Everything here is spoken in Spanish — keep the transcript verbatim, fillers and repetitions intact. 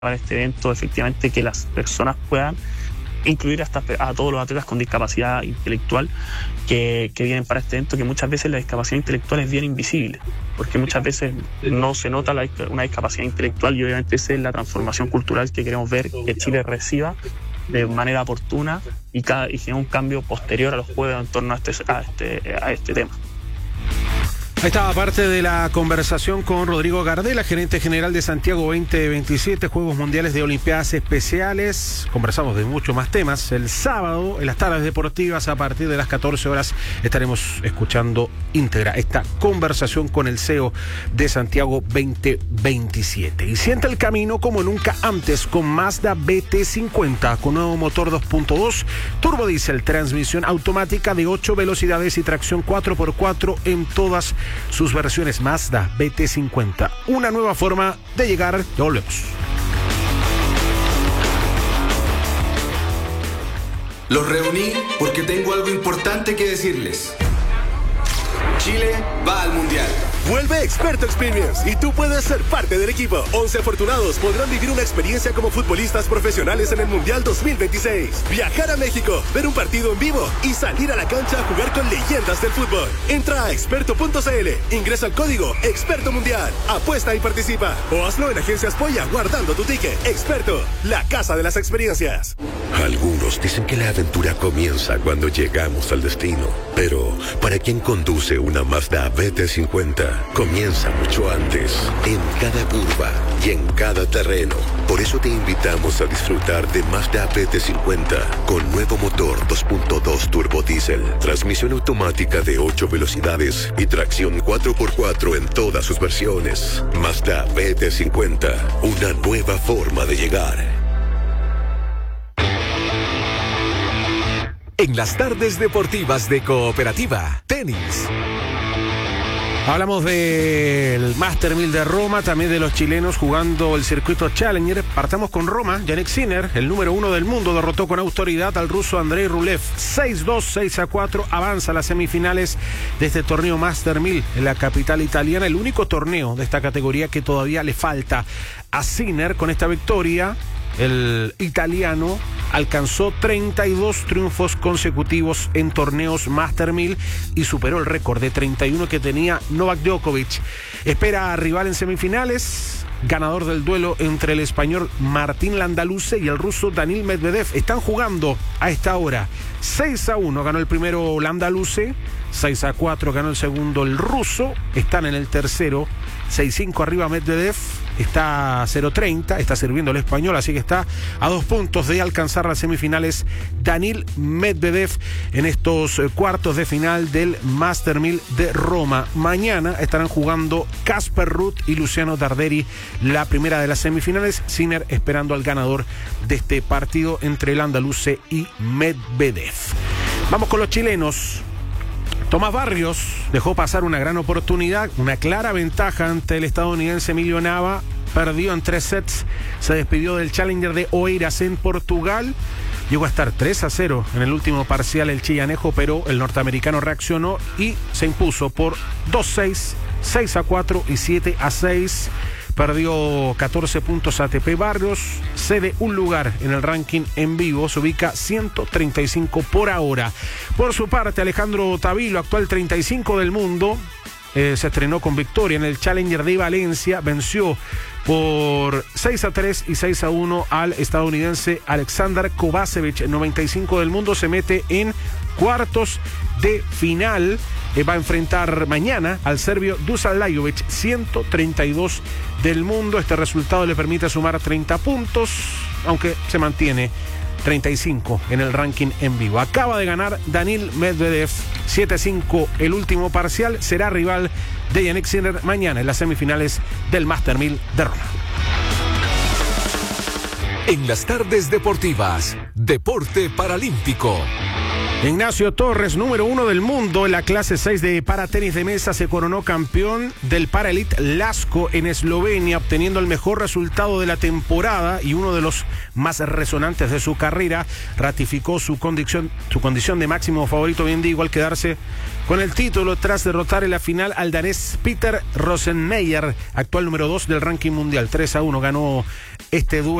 para este evento, efectivamente, que las personas puedan incluir hasta a todos los atletas con discapacidad intelectual que, que vienen para este evento, que muchas veces la discapacidad intelectual es bien invisible, porque muchas veces no se nota la, una discapacidad intelectual, y obviamente esa es la transformación cultural que queremos ver que Chile reciba de manera oportuna y, cada, y genera un cambio posterior a los Juegos en torno a este, a este, a este tema. Ahí estaba parte de la conversación con Rodrigo Gardela, gerente general de Santiago veinte veintisiete, Juegos Mundiales de Olimpiadas Especiales. Conversamos de muchos más temas. El sábado, en las tardes deportivas, a partir de las catorce horas, estaremos escuchando íntegra esta conversación con el C E O de Santiago veinte veintisiete. Y siente el camino como nunca antes con Mazda B T cincuenta, con nuevo motor dos punto dos, turbodiesel, transmisión automática de ocho velocidades y tracción cuatro por cuatro en todas sus versiones. Mazda B T cincuenta, una nueva forma de llegar. Ya volvemos. Los reuní porque tengo algo importante que decirles. Chile va al Mundial. Vuelve Experto Experience y tú puedes ser parte del equipo. once afortunados podrán vivir una experiencia como futbolistas profesionales en el Mundial dos mil veintiséis. Viajar a México, ver un partido en vivo y salir a la cancha a jugar con leyendas del fútbol. Entra a experto punto c l, ingresa el código Experto Mundial, apuesta y participa. O hazlo en Agencias Polla guardando tu ticket. Experto, la casa de las experiencias. Algunos dicen que la aventura comienza cuando llegamos al destino. Pero para quien conduce una Mazda B T cincuenta, comienza mucho antes, en cada curva y en cada terreno. Por eso te invitamos a disfrutar de Mazda B T cincuenta con nuevo motor dos punto dos turbodiesel, transmisión automática de ocho velocidades y tracción cuatro por cuatro en todas sus versiones. Mazda B T cincuenta, una nueva forma de llegar. En las tardes deportivas de Cooperativa, tenis. Hablamos del Master mil de Roma, también de los chilenos jugando el circuito Challenger. Partamos con Roma. Jannik Sinner, el número uno del mundo, derrotó con autoridad al ruso Andrei Rublev seis dos, seis a cuatro. Avanza a las semifinales de este torneo Master mil en la capital italiana, el único torneo de esta categoría que todavía le falta a Sinner. Con esta victoria, el italiano alcanzó treinta y dos triunfos consecutivos en torneos Master mil y superó el récord de treinta y uno que tenía Novak Djokovic. Espera a rival en semifinales, ganador del duelo entre el español Martín Landaluce y el ruso Daniil Medvedev. Están jugando a esta hora. seis a uno ganó el primero Landaluce, seis a cuatro ganó el segundo el ruso. Están en el tercero, seis cinco arriba Medvedev. Está cero treinta, está sirviendo el español, así que está a dos puntos de alcanzar las semifinales Daniil Medvedev en estos cuartos de final del Master mil de Roma. Mañana estarán jugando Casper Ruud y Luciano Darderi la primera de las semifinales. Sinner esperando al ganador de este partido entre el andaluce y Medvedev. Vamos con los chilenos. Tomás Barrios dejó pasar una gran oportunidad, una clara ventaja ante el estadounidense Emilio Nava. Perdió en tres sets, se despidió del Challenger de Oeiras en Portugal. Llegó a estar tres a cero en el último parcial el chillanejo, pero el norteamericano reaccionó y se impuso por dos seis, seis a cuatro y siete a seis. Perdió catorce puntos a A T P. Barrios cede un lugar en el ranking en vivo, se ubica ciento treinta y cinco por ahora. Por su parte, Alejandro Tavilo, actual treinta y cinco del mundo, eh, se estrenó con victoria en el Challenger de Valencia, venció por seis a tres y seis a uno al estadounidense Alexander Kovacevic, noventa y cinco del mundo, se mete en cuartos de final. Eh, va a enfrentar mañana al serbio Dusan Lajovic, ciento treinta y dos del mundo. Este resultado le permite sumar treinta puntos, aunque se mantiene treinta y cinco en el ranking en vivo. Acaba de ganar Daniil Medvedev, siete cinco el último parcial. Será rival de Jannik Sinner mañana en las semifinales del Master mil de Roma. En las tardes deportivas, Deporte Paralímpico. Ignacio Torres, número uno del mundo en la clase seis de paratenis de mesa, se coronó campeón del Paraelite Lasko en Eslovenia, obteniendo el mejor resultado de la temporada y uno de los más resonantes de su carrera. Ratificó su condición, su condición de máximo favorito, bien digo, al quedarse con el título tras derrotar en la final al danés Peter Rosenmeyer, actual número dos del ranking mundial. tres a uno ganó este duelo